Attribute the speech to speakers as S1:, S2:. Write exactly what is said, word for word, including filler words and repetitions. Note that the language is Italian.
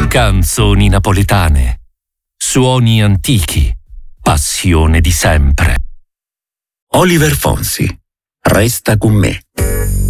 S1: Canzoni napoletane. Suoni antichi. Passione di sempre.
S2: Oliver Fonsi. Resta con me.